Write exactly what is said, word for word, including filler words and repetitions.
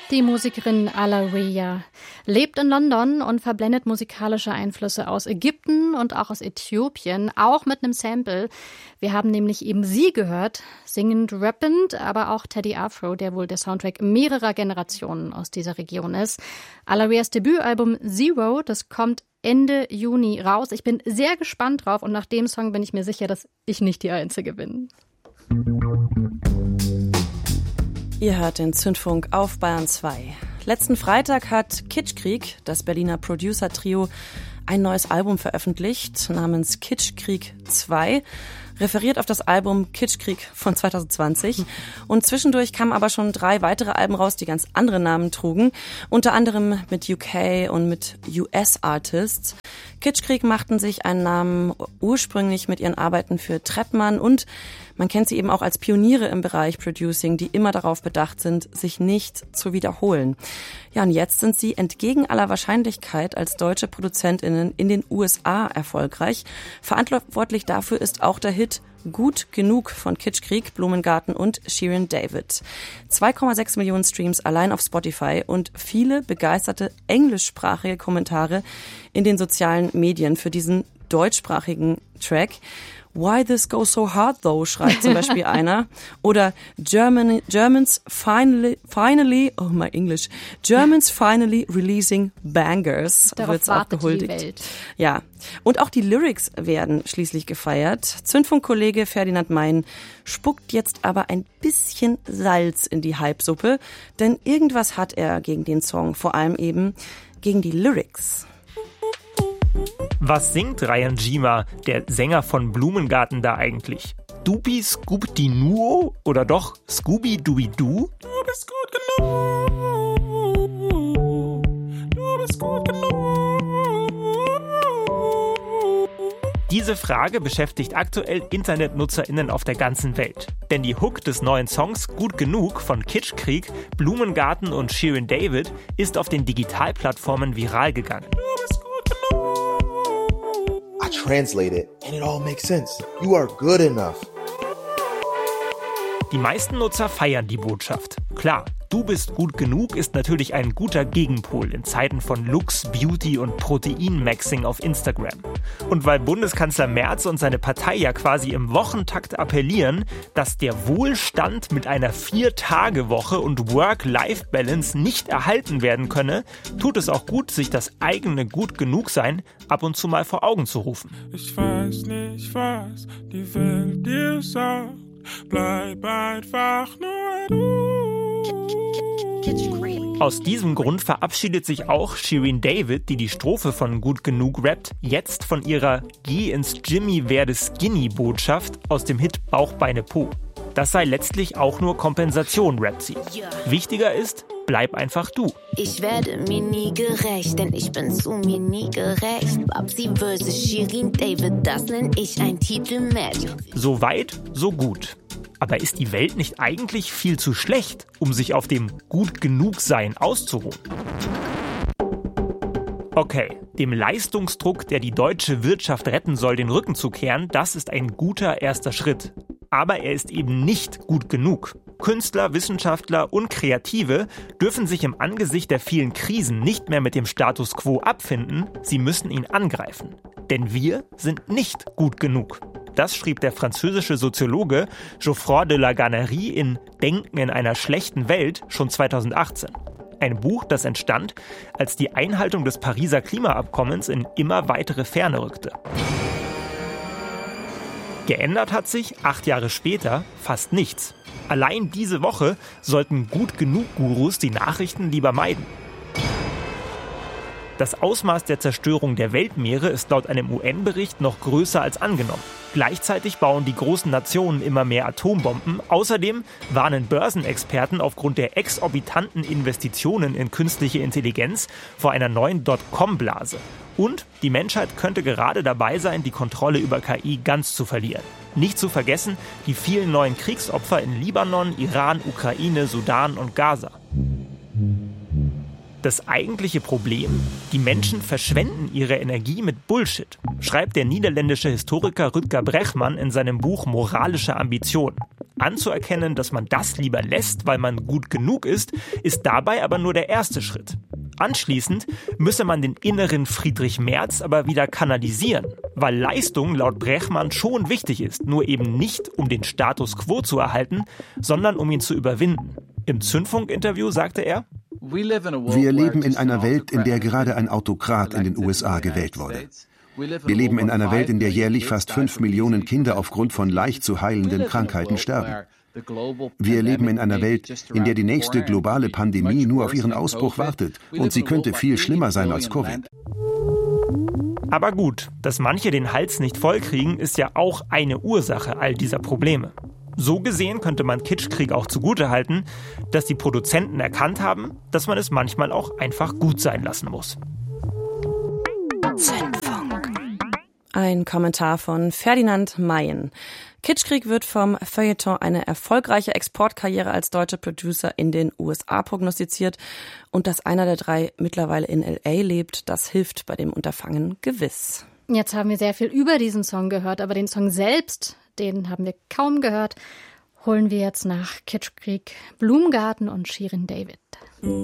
Die Musikerin Alaria lebt in London und verblendet musikalische Einflüsse aus Ägypten und auch aus Äthiopien, auch mit einem Sample. Wir haben nämlich eben sie gehört, singend, rappend, aber auch Teddy Afro, der wohl der Soundtrack mehrerer Generationen aus dieser Region ist. Alarias Debütalbum Zero, das kommt Ende Juni raus. Ich bin sehr gespannt drauf und nach dem Song bin ich mir sicher, dass ich nicht die Einzige bin. Ihr hört den Zündfunk auf Bayern zwei. Letzten Freitag hat Kitschkrieg, das Berliner Producer-Trio, ein neues Album veröffentlicht namens Kitschkrieg zwei, referiert auf das Album Kitschkrieg von zwanzig zwanzig. Und zwischendurch kamen aber schon drei weitere Alben raus, die ganz andere Namen trugen, unter anderem mit U K und mit U S-Artists. Kitschkrieg machten sich einen Namen ursprünglich mit ihren Arbeiten für Trettmann und man kennt sie eben auch als Pioniere im Bereich Producing, die immer darauf bedacht sind, sich nicht zu wiederholen. Ja, und jetzt sind sie entgegen aller Wahrscheinlichkeit als deutsche ProduzentInnen in den U S A erfolgreich. Verantwortlich dafür ist auch der Hit Gut genug von Kitschkrieg, Blumengarten und Shirin David. zwei Komma sechs Millionen Streams allein auf Spotify und viele begeisterte englischsprachige Kommentare in den sozialen Medien für diesen deutschsprachigen Track. Why this go so hard though, schreibt zum Beispiel einer. Oder German, Germans finally, finally, oh my English, Germans finally releasing bangers. Darauf wird's wartet auch gehuldigt. die Welt. Ja. Und auch die Lyrics werden schließlich gefeiert. Zündfunk-Kollege Ferdinand Mein spuckt jetzt aber ein bisschen Salz in die Hype-Suppe, denn irgendwas hat er gegen den Song, vor allem eben gegen die Lyrics. Was singt Ryan Jima, der Sänger von Blumengarten, da eigentlich? Dubi Scoop Di Nuo oder doch Scooby Dooby Doo? Du bist gut genug. Du bist gut genug. Diese Frage beschäftigt aktuell InternetnutzerInnen auf der ganzen Welt. Denn die Hook des neuen Songs Gut genug von Kitschkrieg, Blumengarten und Shirin David ist auf den Digitalplattformen viral gegangen. Du bist gut genug. I translate it and it all makes sense. You are good enough. Die meisten Nutzer feiern die Botschaft. Klar, du bist gut genug ist natürlich ein guter Gegenpol in Zeiten von Looks, Beauty und Protein-Maxing auf Instagram. Und weil Bundeskanzler Merz und seine Partei ja quasi im Wochentakt appellieren, dass der Wohlstand mit einer Vier-Tage-Woche und Work-Life-Balance nicht erhalten werden könne, tut es auch gut, sich das eigene Gut-Genug-Sein ab und zu mal vor Augen zu rufen. Ich weiß nicht, was die Welt dir sagt. Bleib einfach nur du. Aus diesem Grund verabschiedet sich auch Shirin David, die die Strophe von Gut genug rappt, jetzt von ihrer Geh ins Jimmy, werde skinny Botschaft aus dem Hit Bauch, Beine, Po. Das sei letztlich auch nur Kompensation, rappt sie. Wichtiger ist, bleib einfach du. Ich werde mir nie gerecht, denn ich bin zu mir nie gerecht. Babsi versus Shirin David, das nenn ich ein Titelmatch. So weit, so gut. Aber ist die Welt nicht eigentlich viel zu schlecht, um sich auf dem Gut-Genug-Sein auszuruhen? Okay, dem Leistungsdruck, der die deutsche Wirtschaft retten soll, den Rücken zu kehren, das ist ein guter erster Schritt. Aber er ist eben nicht gut genug. Künstler, Wissenschaftler und Kreative dürfen sich im Angesicht der vielen Krisen nicht mehr mit dem Status quo abfinden, sie müssen ihn angreifen. Denn wir sind nicht gut genug. Das schrieb der französische Soziologe Geoffroy de la Gannerie in Denken in einer schlechten Welt schon zweitausendachtzehn. Ein Buch, das entstand, als die Einhaltung des Pariser Klimaabkommens in immer weitere Ferne rückte. Geändert hat sich, acht Jahre später, fast nichts. Allein diese Woche sollten Gut-Genug-Gurus die Nachrichten lieber meiden. Das Ausmaß der Zerstörung der Weltmeere ist laut einem U N-Bericht noch größer als angenommen. Gleichzeitig bauen die großen Nationen immer mehr Atombomben. Außerdem warnen Börsenexperten aufgrund der exorbitanten Investitionen in künstliche Intelligenz vor einer neuen Dotcom-Blase. Und die Menschheit könnte gerade dabei sein, die Kontrolle über K I ganz zu verlieren. Nicht zu vergessen die vielen neuen Kriegsopfer in Libanon, Iran, Ukraine, Sudan und Gaza. Das eigentliche Problem? Die Menschen verschwenden ihre Energie mit Bullshit, schreibt der niederländische Historiker Rutger Bregman in seinem Buch Moralische Ambition. Anzuerkennen, dass man das lieber lässt, weil man gut genug ist, ist dabei aber nur der erste Schritt. Anschließend müsse man den inneren Friedrich Merz aber wieder kanalisieren, weil Leistung laut Brechmann schon wichtig ist, nur eben nicht, um den Status quo zu erhalten, sondern um ihn zu überwinden. Im Zündfunk-Interview sagte er: Wir leben in einer Welt, in der gerade ein Autokrat in den U S A gewählt wurde. Wir leben in einer Welt, in der jährlich fast fünf Millionen Kinder aufgrund von leicht zu heilenden Krankheiten sterben. Wir leben in einer Welt, in der die nächste globale Pandemie nur auf ihren Ausbruch wartet. Und sie könnte viel schlimmer sein als Covid. Aber gut, dass manche den Hals nicht vollkriegen, ist ja auch eine Ursache all dieser Probleme. So gesehen könnte man Kitschkrieg auch zugutehalten, dass die Produzenten erkannt haben, dass man es manchmal auch einfach gut sein lassen muss. Zündfunk. Ein Kommentar von Ferdinand Mayen. Kitschkrieg wird vom Feuilleton eine erfolgreiche Exportkarriere als deutscher Producer in den U S A prognostiziert. Und dass einer der drei mittlerweile in L A lebt, das hilft bei dem Unterfangen gewiss. Jetzt haben wir sehr viel über diesen Song gehört, aber den Song selbst, den haben wir kaum gehört. Holen wir jetzt nach Kitschkrieg Blumengarten und Shirin David.